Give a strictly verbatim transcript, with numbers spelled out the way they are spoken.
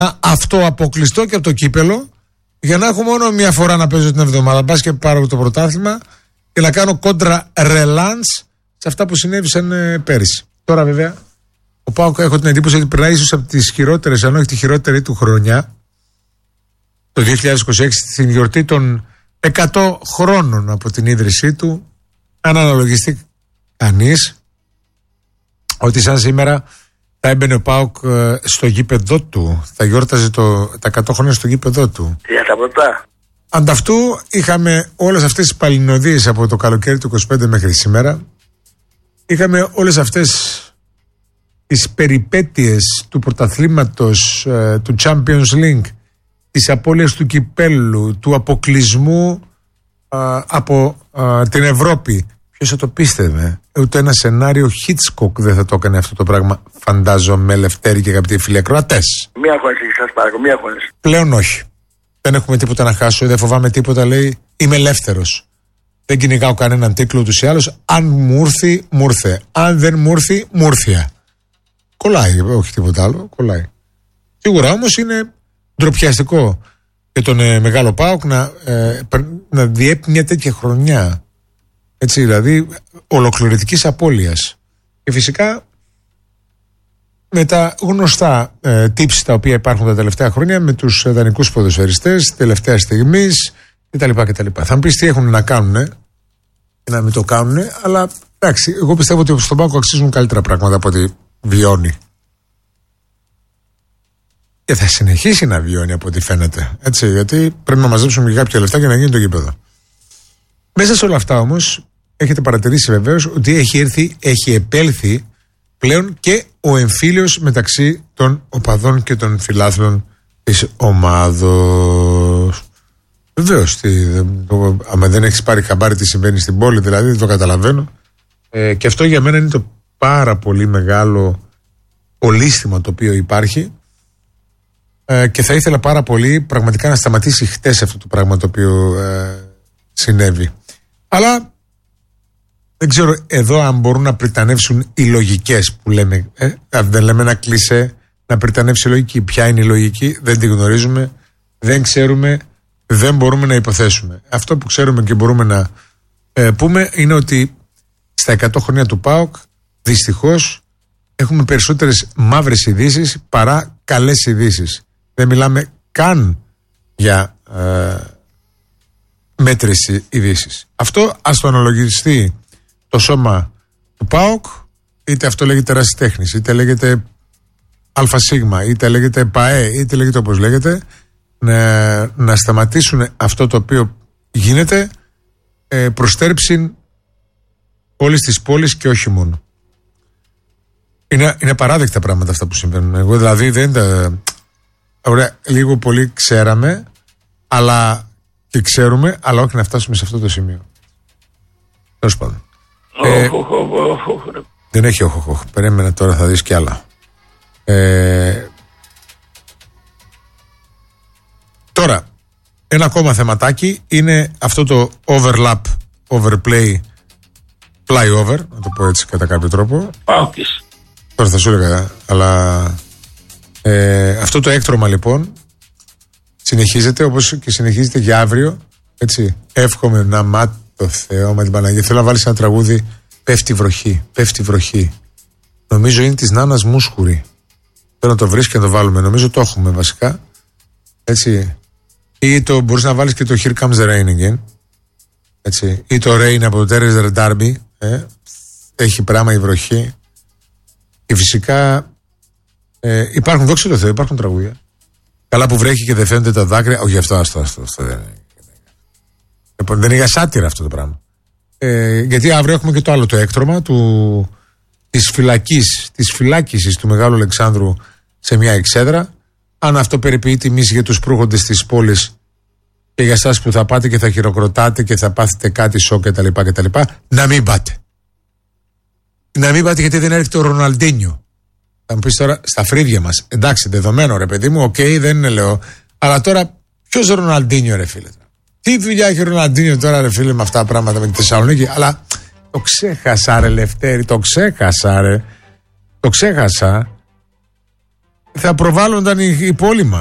αυτό αποκλειστώ και από το κύπελο, για να έχω μόνο μια φορά να παίζω την εβδομάδα. Μπας και πάρω το πρωτάθλημα και να κάνω κόντρα ρελάνς σε αυτά που συνέβησαν ε, πέρυσι. Τώρα βέβαια, ο ΠΑΟΚ έχω την εντύπωση ότι περνάει ίσως από τις χειρότερες, αν όχι τη χειρότερη του χρονιά, το δύο χιλιάδες είκοσι έξι, στην γιορτή των εκατό χρόνων από την ίδρυσή του. Αν αναλογιστεί κανείς ότι σαν σήμερα θα έμπαινε ο ΠΑΟΚ στο γήπεδό του, θα γιόρταζε το, τα εκατό χρόνια στο γήπεδό του. Για τα ποτά. Ανταυτού είχαμε όλες αυτές τις παλινοδίες από το καλοκαίρι του είκοσι πέντε μέχρι σήμερα. Είχαμε όλες αυτές τις περιπέτειες του πρωταθλήματος, του Champions League, τις απώλειες του κυπέλλου, του αποκλεισμού α, από α, την Ευρώπη. Ποιος θα το πίστευε? Ούτε ένα σενάριο Hitchcock δεν θα το έκανε αυτό το πράγμα, φαντάζομαι, Λευτέρη και αγαπητοί φίλοι ακροατές. Μία αγώνιση, σας παρακαλώ, μία αγώνιση. Πλέον όχι. Δεν έχουμε τίποτα να χάσω, δεν φοβάμαι τίποτα, λέει. Είμαι ελεύθερος. Δεν κυνηγάω κανέναν τίτλο ούτως ή άλλως. Αν μου έρθει, μου ήρθε. Αν δεν μου έρθει, μου ήρθε. Κολλάει, όχι τίποτα άλλο, κολλάει. Σίγουρα όμως είναι ντροπιαστικό για τον ε, μεγάλο ΠΑΟΚ να, ε, να διέπει μια τέτοια χρονιά. Έτσι, δηλαδή ολοκληρωτικής απώλειας. Και φυσικά με τα γνωστά ε, tips τα οποία υπάρχουν τα τελευταία χρόνια με τους δανεικούς ποδοσφαιριστές τελευταία στιγμής κτλ. κτλ. Θα μου πεις τι έχουν να κάνουν και να μην το κάνουν, αλλά εντάξει, εγώ πιστεύω ότι στον ΠΑΟΚ αξίζουν καλύτερα πράγματα από ό,τι βιώνει. Και θα συνεχίσει να βιώνει από ό,τι φαίνεται. Έτσι, γιατί πρέπει να μαζέψουμε και κάποια λεφτά για να γίνει το γήπεδο. Μέσα σε όλα αυτά όμως έχετε παρατηρήσει βεβαίως ότι έχει έρθει, έχει επέλθει πλέον και ο εμφύλιος μεταξύ των οπαδών και των φιλάθλων της ομάδος. Βεβαίως, άμα δεν έχεις πάρει χαμπάρι τι συμβαίνει στην πόλη, δηλαδή δεν το καταλαβαίνω. Ε, και αυτό για μένα είναι το πάρα πολύ μεγάλο ολίσθημα το οποίο υπάρχει. Ε, και θα ήθελα πάρα πολύ πραγματικά να σταματήσει χτες αυτό το πράγμα το οποίο ε, συνέβη. Αλλά δεν ξέρω εδώ αν μπορούν να πριτανεύσουν οι λογικές που λέμε. Ε, δεν λέμε να κλείσαι, να πριτανεύσει η λογική. Ποια είναι η λογική, δεν τη γνωρίζουμε, δεν ξέρουμε, δεν μπορούμε να υποθέσουμε. Αυτό που ξέρουμε και μπορούμε να ε, πούμε είναι ότι στα εκατό χρόνια του ΠΑΟΚ δυστυχώς έχουμε περισσότερες μαύρες ειδήσεις παρά καλές ειδήσεις. Δεν μιλάμε καν για ε, μέτρες ειδήσεις. Αυτό ας το αναλογιστεί το σώμα του ΠΑΟΚ, είτε αυτό λέγεται ερασιτέχνης, είτε λέγεται ΑΣ, είτε λέγεται ΠΑΕ, είτε λέγεται όπως λέγεται, να, να σταματήσουν αυτό το οποίο γίνεται ε, προστέρψιν όλης της πόλης και όχι μόνο. Είναι, είναι παράδεκτα πράγματα αυτά που συμβαίνουν. Εγώ δηλαδή δεν τα... Ωραία, λίγο πολύ ξέραμε, αλλά και ξέρουμε, αλλά όχι να φτάσουμε σε αυτό το σημείο. Τέλος πάντων. Ε, δεν έχει όχο, όχο. Περίμενα τώρα, θα δεις κι άλλα. Ε, τώρα, ένα ακόμα θεματάκι είναι αυτό το overlap, overplay, flyover, να το πω έτσι κατά κάποιο τρόπο. Πάκης. Τώρα θα σου έλεγα, αλλά ε, αυτό το έκτρωμα λοιπόν συνεχίζεται όπως και συνεχίζεται για αύριο. Έτσι, εύχομαι να μάθει το Θεό με την Παναγία. Θέλω να βάλεις ένα τραγούδι, πέφτει βροχή, πέφτει βροχή. Νομίζω είναι της Νάνας Μούσχουρη. Θέλω να το βρεις και να το βάλουμε. Νομίζω το έχουμε βασικά. Έτσι. Ή το μπορείς να βάλεις και το Here Comes the Rain Again. Έτσι. Ή το Rain από το Terence Darby. Ε. Έχει πράγμα η βροχή. Και φυσικά ε, υπάρχουν, δόξα τω Θεώ, υπάρχουν τραγούδια. Καλά που βρέχει και δεν φαίνονται τα δάκρυα. Όχι, αυτό, αυτό, αυτό, αυτό δεν είναι. Δεν είναι για σάτυρα αυτό το πράγμα. Ε, γιατί αύριο έχουμε και το άλλο το έκτρωμα του, της φυλακής, της φυλάκισης του Μεγάλου Αλεξάνδρου σε μια εξέδρα. Αν αυτό περιποιεί τιμής για τους προύχοντες της πόλης και για εσάς που θα πάτε και θα χειροκροτάτε και θα πάθετε κάτι σοκ κτλ. κτλ. Να μην πάτε. Να μην πάτε γιατί δεν έρχεται ο Ροναλντίνιο. Θα μου πεις τώρα στα φρύδια μας. Εντάξει, δεδομένο ρε παιδί μου, οκ, okay, δεν είναι λέω. Αλλά τώρα ποιος Ροναλντίνιο ρε φίλε. Τι δουλειά έχει ο Ροναλντίνιο τώρα ρε φίλε με αυτά τα πράγματα με τη Θεσσαλονίκη. Αλλά το ξέχασα ρε Λευτέρη, το ξέχασα ρε. Το ξέχασα. θα προβάλλονταν η, η πόλη μας.